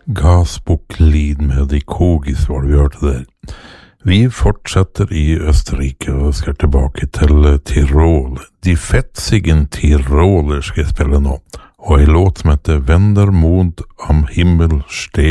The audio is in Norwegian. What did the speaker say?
Gasbuch-Lied med de Kogis var det vi hørte der. Vi fortsetter i Østerrike og skal tilbake til Tirol. De fetzigen Tiroler skal jeg spille nå, og en låt som heter Wenn der Mond am Himmel steht.